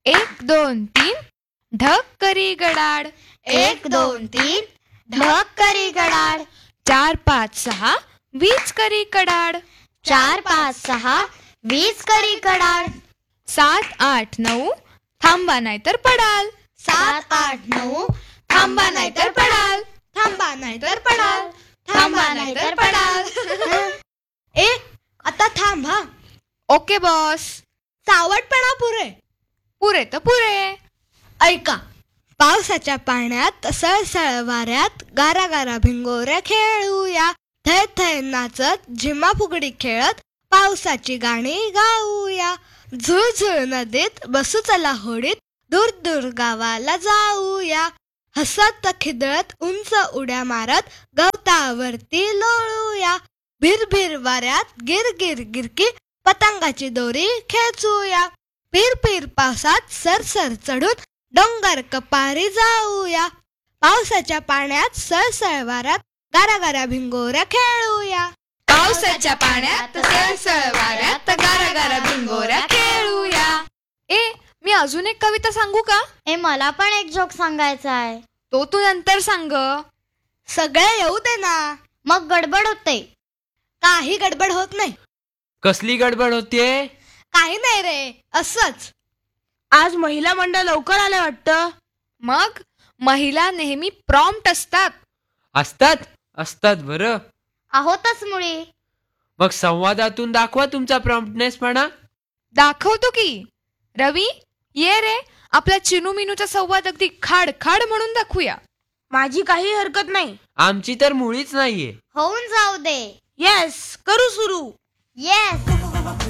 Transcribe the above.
1 2 3 ढग करी गडाड. 1 2 3 ढग करी गडाड. 4 5 6 वीज करी कडाड. 4 5 6 वीज करी कडाड. 7 8 9 थांबा नाहीतर पडाल. 7 8 9 थांबा नाहीतर पडाल. थांबा नाहीतर पडाल. थांबा नाहीतर पडाल. ए आता थांब हा. Okay boss. सावटपणा पुरे. पुरे तर पुरे. ऐका, पावसाच्या पाण्यात सळसळ वाऱ्यात गारा गारा भिंगोऱ्या खेळूया. थय थय नाचत झिम्मा फुगडी खेळत पावसाची गाणी गाऊया. झुळझुळ नदीत बसू चला होडीत दूर दूर गावाला जाऊया. हसत खिदळत उंच उड्या मारत गवतावरती लोळूया. भिरभिर वाऱ्यात गिर गिर गिरकी पतंगाची दोरी खेचूया. पीर पीर पावसात सरसर चढून डोंगर कपारी जाऊया. पावसाच्या पाण्यात सळसळ वाऱ्यात गारा गारा भिंगोऱ्या खेळूया. पावसाच्या पाण्यात सळसळ वाऱ्यात गारा गारा भिंगोऱ्या खेळूया. ए मी अजून एक कविता सांगू का? मला पण एक जोक सांगायचा आहे. तो तू नंतर सांग. सगळे येऊ दे ना. मग गडबड होते. काही गडबड होत नाही. कसली गडबड होतीये? काही नाही रे, असंच. आज महिला मंडळ लवकर आले वाटतं. मग महिला नेहमी प्रॉम्प्ट असतात. असतात असतात बरं. आहोतच मुळी. मग संवादातून दाखवा तुमचा प्रॉम्प्टनेसपणा. दाखवतो की. रवी ये रे, आपला चिनू मिनूचा संवाद अगदी खाड खाड म्हणून दाखवूया. माझी काही हरकत नाही. आमची तर मुळीच नाहीये. होऊन जाऊ दे. येस, करू सुरू. येस.